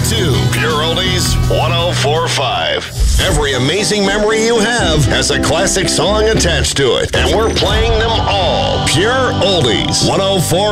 to Pure Oldies 1045. Every amazing memory you have has a classic song attached to it, and we're playing them all. Pure Oldies 1045.